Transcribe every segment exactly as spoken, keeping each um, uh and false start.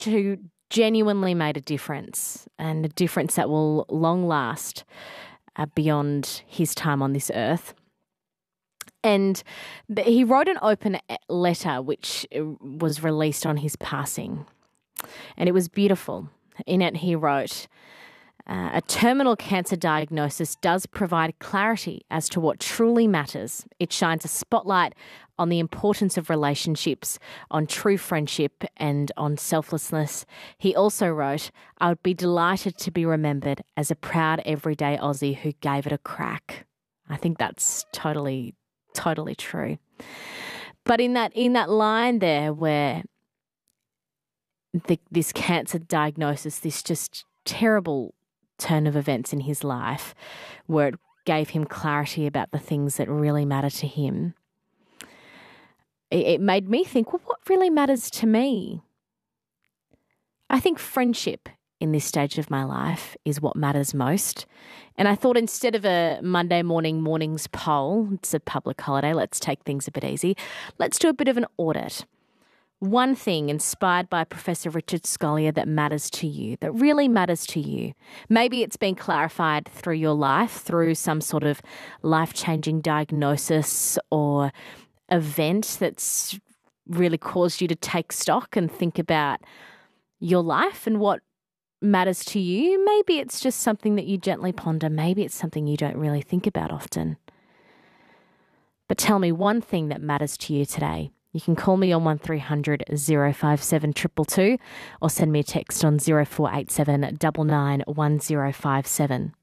who genuinely made a difference, and a difference that will long last uh, beyond his time on this earth. And he wrote an open letter which was released on his passing, and it was beautiful. In it he wrote, uh, a terminal cancer diagnosis does provide clarity as to what truly matters. It shines a spotlight on the importance of relationships, on true friendship and on selflessness. He also wrote, I would be delighted to be remembered as a proud everyday Aussie who gave it a crack. I think that's totally, totally true. But in that in that line there where the, this cancer diagnosis, this just terrible turn of events in his life, where it gave him clarity about the things that really matter to him, it made me think, well, what really matters to me? I think friendship in this stage of my life is what matters most. And I thought instead of a Monday morning mornings poll, it's a public holiday, let's take things a bit easy, let's do a bit of an audit. One thing inspired by Professor Richard Scolyer that matters to you, that really matters to you. Maybe it's been clarified through your life, through some sort of life-changing diagnosis or event that's really caused you to take stock and think about your life and what matters to you. Maybe it's just something that you gently ponder. Maybe it's something you don't really think about often. But tell me one thing that matters to you today. You can call me on one three hundred oh five seven two two two or send me a text on oh four eight seven nine nine one oh five seven.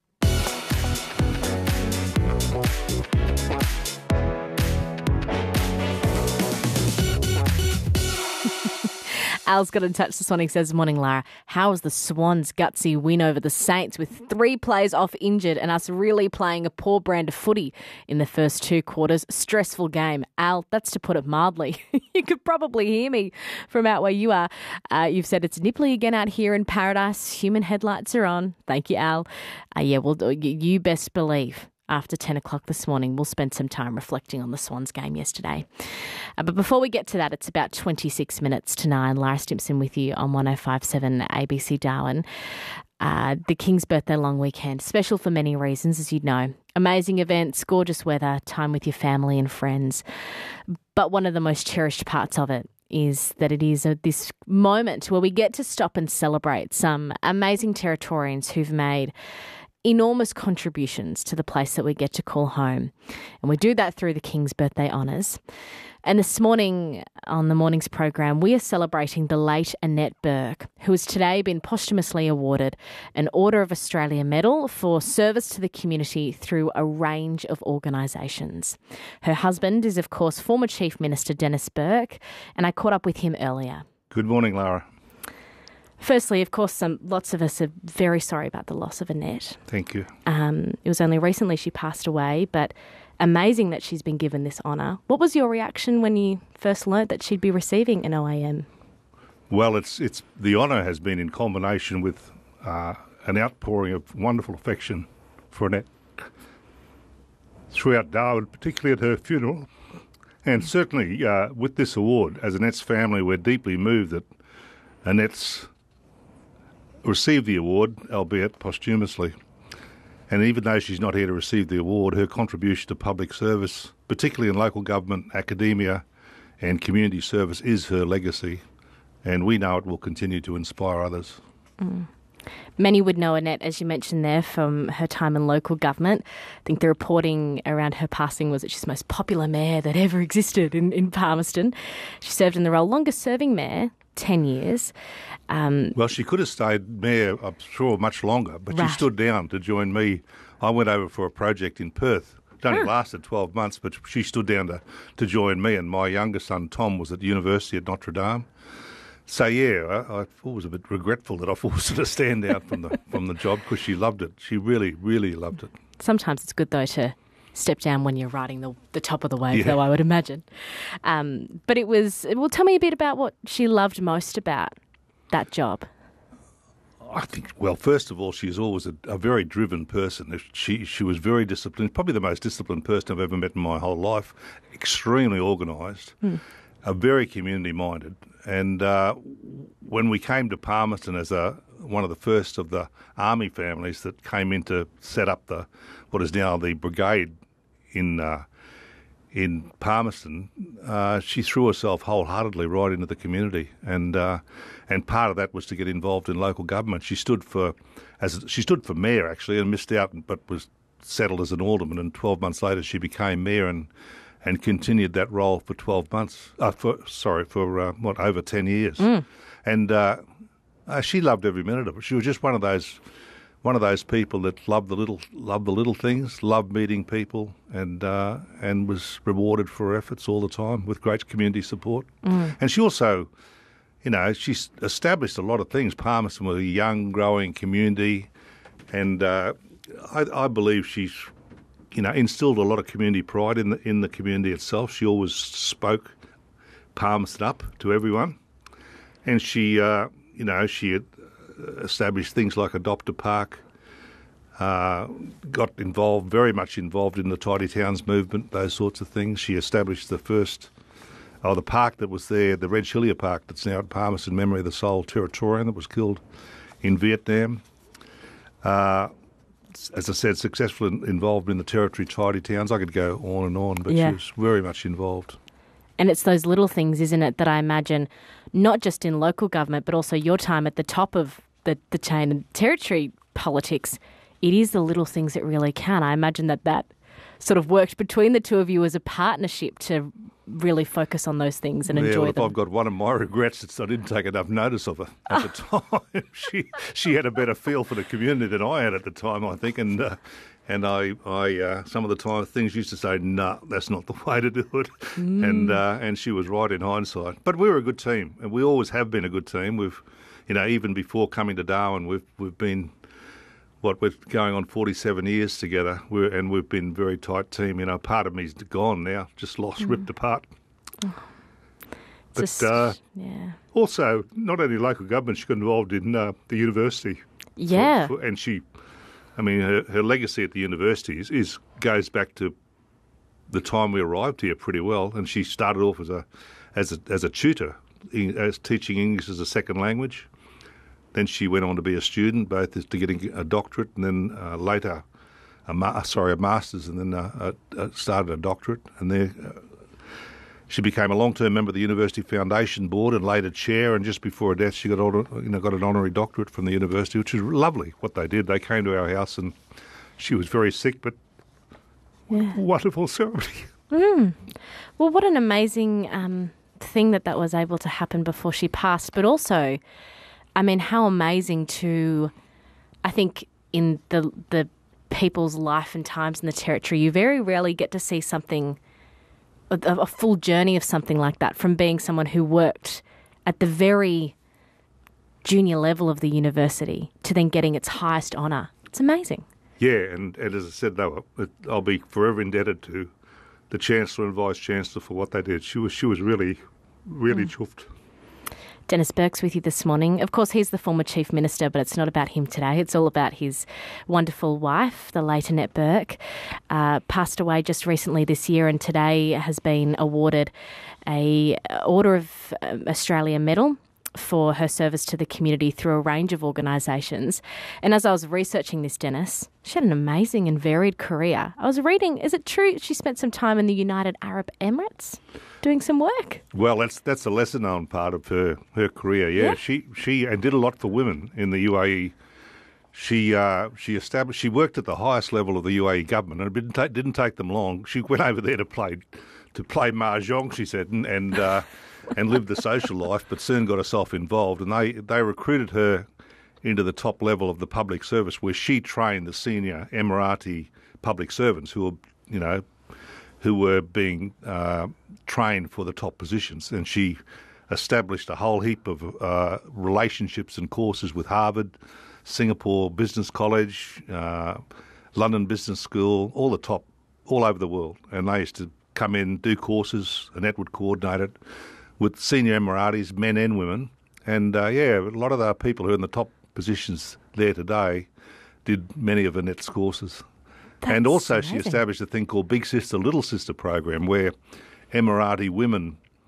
Al's got in touch this morning, says, morning, Lara. How was the Swans' gutsy win over the Saints with three players off injured and us really playing a poor brand of footy in the first two quarters? Stressful game. Al, that's to put it mildly. You could probably hear me from out where you are. Uh, you've said it's nipply again out here in paradise. Human headlights are on. Thank you, Al. Uh, yeah, well, you best believe after ten o'clock this morning, we'll spend some time reflecting on the Swans game yesterday. Uh, but before we get to that, it's about twenty-six minutes to nine. Lara Stimpson with you on one oh five seven A B C Darwin. Uh, the King's birthday long weekend, special for many reasons, as you'd know. Amazing events, gorgeous weather, time with your family and friends. But one of the most cherished parts of it is that it is a, this moment where we get to stop and celebrate some amazing Territorians who've made enormous contributions to the place that we get to call home. And we do that through the King's Birthday Honours. And this morning on the morning's program, we are celebrating the late Annette Burke, who has today been posthumously awarded an Order of Australia Medal for service to the community through a range of organisations. Her husband is, of course, former Chief Minister Denis Burke, and I caught up with him earlier. Good morning, Lara. Firstly, of course, some, lots of us are very sorry about the loss of Annette. Thank you. Um, it was only recently she passed away, but amazing that she's been given this honour. What was your reaction when you first learnt that she'd be receiving an O A M? Well, it's it's the honour has been in combination with uh, an outpouring of wonderful affection for Annette throughout Darwin, particularly at her funeral. And certainly uh, with this award, as Annette's family, we're deeply moved that Annette's received the award, albeit posthumously. And even though she's not here to receive the award, her contribution to public service, particularly in local government, academia and community service, is her legacy. And we know it will continue to inspire others. Mm. Many would know Annette, as you mentioned there, from her time in local government. I think the reporting around her passing was that she's the most popular mayor that ever existed in, in Palmerston. She served in the role, longest serving mayor, ten years. Um, well, she could have stayed mayor, I'm sure, much longer, but right. She stood down to join me. I went over for a project in Perth. It only huh. lasted twelve months, but she stood down to, to join me, and my younger son, Tom, was at the University at Notre Dame. So, yeah, I, I was a bit regretful that I forced her to stand down from the from the job because she loved it. She really, really loved it. Sometimes it's good, though, to step down when you're riding the, the top of the wave, yeah. though, I would imagine. Um, but it was, well, tell me a bit about what she loved most about that job. I think, well, first of all, she is always a, a very driven person. She she was very disciplined, probably the most disciplined person I've ever met in my whole life, extremely organised. Mm. are very community-minded. And uh, when we came to Palmerston as a one of the first of the army families that came in to set up the what is now the brigade in uh, in Palmerston, uh, she threw herself wholeheartedly right into the community, and uh, and part of that was to get involved in local government. She stood for as she stood for mayor actually, and missed out, but was settled as an alderman. And twelve months later, she became mayor and and continued that role for twelve months. Uh, for sorry, for uh, what over ten years, Mm. and uh, uh, she loved every minute of it. She was just one of those. One of those people that loved the little, loved the little things, loved meeting people, and uh, and was rewarded for her efforts all the time with great community support. Mm. And she also, you know, she established a lot of things. Palmerston was a young, growing community, and uh, I, I believe she's, you know, instilled a lot of community pride in the in the community itself. She always spoke Palmerston up to everyone, and she, uh, you know, she had established things like Adopt a Park, uh, got involved, very much involved in the Tidy Towns movement, those sorts of things. She established the first, oh, the park that was there, the Red Chillier Park that's now at Palmerston, in memory of the sole Territorian that was killed in Vietnam. Uh, as I said, successful in, involved in the Territory Tidy Towns. I could go on and on, but Yeah. she was very much involved. And it's those little things, isn't it, that I imagine, not just in local government, but also your time at the top of the, the chain and territory politics. It is the little things that really count. I imagine that that sort of worked between the two of you as a partnership to really focus on those things and yeah, enjoy well, if them. I've got one of my regrets, it's I didn't take enough notice of her at the time. she she had a better feel for the community than I had at the time, I think, and uh, and I I uh, some of the time things used to say, no, nah, that's not the way to do it, mm. and uh, and she was right in hindsight. But we were a good team, and we always have been a good team. We've, you know, even before coming to Darwin, we've we've been. What we're going on forty-seven years together, we're, and we've been a very tight team. You know, part of me's gone now, just lost, mm. ripped apart. Oh. But just, uh, yeah. also, not only local government, she got involved in uh, the university. Yeah, for, for, and she, I mean, her, her legacy at the university is, is goes back to the time we arrived here pretty well. And she started off as a as a as a tutor, as teaching English as a second language. Then she went on to be a student, both as to getting a doctorate and then uh, later, a ma- sorry, a master's, and then uh, uh, started a doctorate. And there, uh, she became a long-term member of the University Foundation Board and later chair. And just before her death, she got honor, you know got an honorary doctorate from the university, which is lovely. What they did, they came to our house, and she was very sick, but yeah. wonderful ceremony. Mm. Well, what an amazing um, thing that that was able to happen before she passed, but also. I mean, how amazing to, I think, in the the people's life and times in the territory, you very rarely get to see something, a, a full journey of something like that, from being someone who worked at the very junior level of the university to then getting its highest honour. It's amazing. Yeah, and, and as I said, though, I'll be forever indebted to the Chancellor and Vice Chancellor for what they did. She was, she was really, really mm. chuffed. Denis Burke's with you this morning. Of course, he's the former Chief Minister, but it's not about him today. It's all about his wonderful wife, the late Annette Burke, uh, passed away just recently this year, and today has been awarded a Order of Australia Medal for her service to the community through a range of organisations. And as I was researching this, Denis, she had an amazing and varied career. I was reading, is it true she spent some time in the United Arab Emirates doing some work? Well, that's that's a lesser known part of her, her career. Yeah, yeah. she she and did a lot for women in the U A E. She uh, she established she worked at the highest level of the U A E government, and it didn't take, didn't take them long. She went over there to play to play mahjong, she said, and and, uh, and lived the social life, but soon got herself involved, and they they recruited her into the top level of the public service, where she trained the senior Emirati public servants who were, you know, who were being uh, trained for the top positions. And she established a whole heap of uh, relationships and courses with Harvard, Singapore Business College, uh, London Business School, all the top, all over the world. And they used to come in, do courses, Annette would coordinate it with senior Emiratis, men and women. And, uh, yeah, a lot of the people who are in the top positions there today did many of Annette's courses. That's and also amazing. She established a thing called Big Sister, Little Sister program, where Emirati women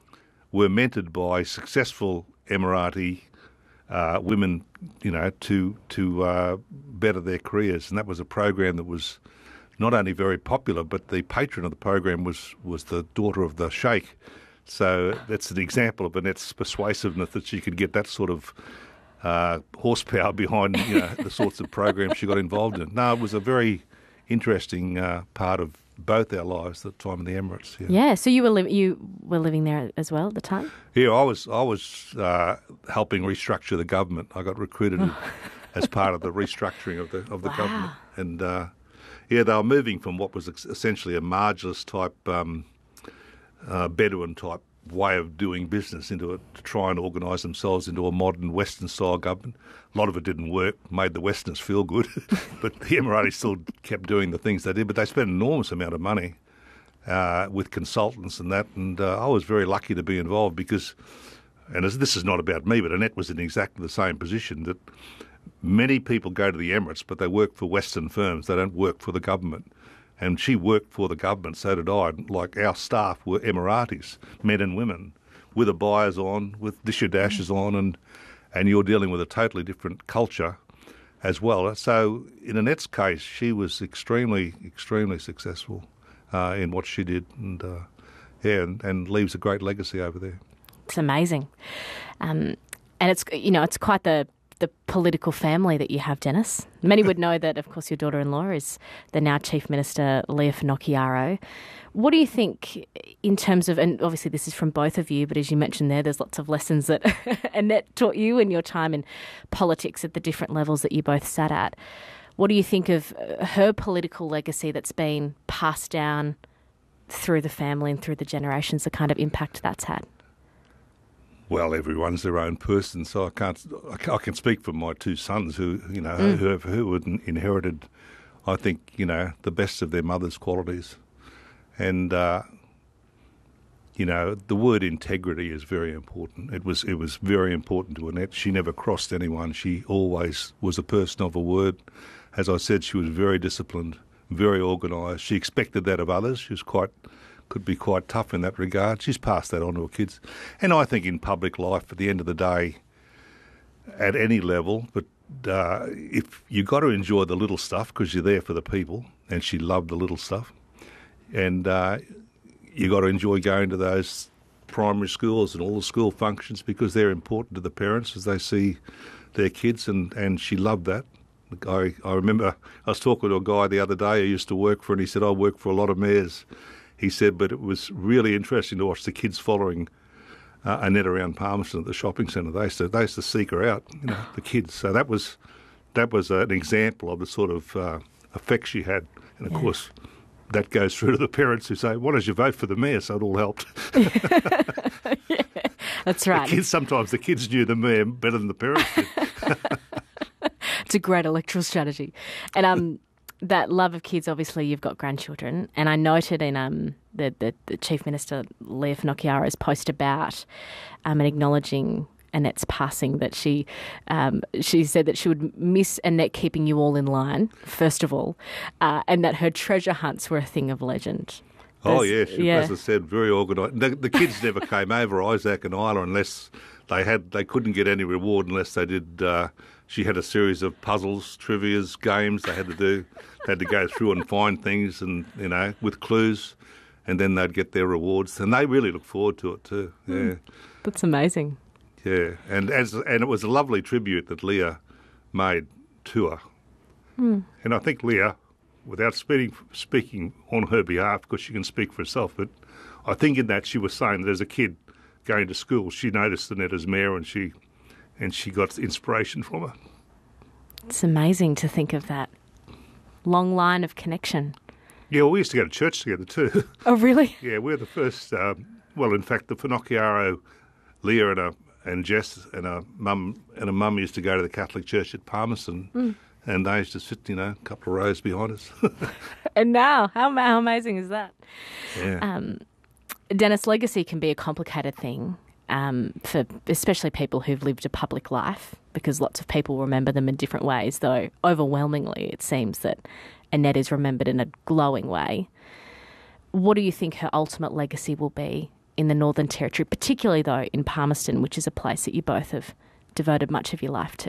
were mentored by successful Emirati uh, women, you know, to to uh, better their careers. And that was a program that was not only very popular, but the patron of the program was, was the daughter of the Sheikh. So that's an example of Annette's persuasiveness, that she could get that sort of uh, horsepower behind, you know, the sorts of programs she got involved in. No, it was a very interesting uh, part of both our lives at the time in the Emirates. Yeah, yeah so you were li- you were living there as well at the time? Yeah, I was I was uh, helping restructure the government. I got recruited as part of the restructuring of the of the Wow. government, and uh, yeah, they were moving from what was ex- essentially a marginalist type, um, uh, Bedouin type way of doing business into it, to try and organise themselves into a modern Western style government. A lot of it didn't work, made the Westerners feel good, but the Emiratis still kept doing the things they did. But they spent an enormous amount of money uh, with consultants and that, and uh, I was very lucky to be involved because, and as, this is not about me, but Annette was in exactly the same position, that many people go to the Emirates, but they work for Western firms. They don't work for the government. And she worked for the government, so did I. Like, our staff were Emiratis, men and women, with abayas on, with disher dashes on, and and you're dealing with a totally different culture as well. So in Annette's case, she was extremely, extremely successful uh, in what she did, and uh, yeah, and, and leaves a great legacy over there. It's amazing. Um, and it's, you know, it's quite the the political family that you have, Dennis. Many would know that, of course, your daughter-in-law is the now Chief Minister, Leah Finocchiaro. What do you think in terms of, and obviously this is from both of you, but as you mentioned there, there's lots of lessons that Annette taught you in your time in politics at the different levels that you both sat at. What do you think of her political legacy that's been passed down through the family and through the generations, the kind of impact that's had? Well, everyone's their own person, so I can't. I can speak for my two sons, who you know, Mm. who have who had inherited, I think, you know, the best of their mother's qualities, and uh, you know, the word integrity is very important. It was it was very important to Annette. She never crossed anyone. She always was a person of a word. As I said, she was very disciplined, very organised. She expected that of others. She was quite. Could be quite tough in that regard. She's passed that on to her kids. And I think in public life, at the end of the day, at any level, but uh, if you got to enjoy the little stuff because you're there for the people, and she loved the little stuff, and uh, you got to enjoy going to those primary schools and all the school functions because they're important to the parents as they see their kids, and, and she loved that. I, I remember I was talking to a guy the other day I used to work for, and he said, I work for a lot of mayors. He said, but it was really interesting to watch the kids following uh, Annette around Palmerston at the shopping centre. They used to they used to seek her out, you know, the kids. So that was that was an example of the sort of uh, effect she had. And of yeah. course, that goes through to the parents who say, "Why did you vote for the mayor?" So it all helped. Yeah, that's right. The kids, sometimes the kids knew the mayor better than the parents did. It's a great electoral strategy, and um. That love of kids, obviously you've got grandchildren, and I noted in um, the, the, the Chief Minister, Leah Finocchiaro's post about um, and acknowledging Annette's passing that she um, she said that she would miss Annette keeping you all in line, first of all, uh, and that her treasure hunts were a thing of legend. Oh, yeah, she, yeah. as I said, very organised. The, the kids never came over, Isaac and Isla, unless they had, they couldn't get any reward unless they did... Uh, She had a series of puzzles, trivias, games they had to do. They had to go through and find things, and you know, with clues, and then they'd get their rewards. And they really look forward to it too. Yeah, mm, that's amazing. Yeah, and as and it was a lovely tribute that Leah made to her. Mm. And I think Leah, without speaking speaking on her behalf, because she can speak for herself, but I think in that she was saying that as a kid going to school, she noticed Annette as mayor, and she. And she got inspiration from her. It's amazing to think of that long line of connection. Yeah, well, we used to go to church together too. Oh, really? Yeah, we're the first. Um, well, in fact, the Finocchiaro, Leah and a, and Jess and a mum and a mum used to go to the Catholic Church at Palmerston, mm. and they used to sit, you know, a couple of rows behind us. And now, how how amazing is that? Yeah. Um, Dennis, legacy can be a complicated thing. Um, for especially people who've lived a public life, because lots of people remember them in different ways, though overwhelmingly it seems that Annette is remembered in a glowing way. What do you think her ultimate legacy will be in the Northern Territory, particularly though in Palmerston, which is a place that you both have devoted much of your life to.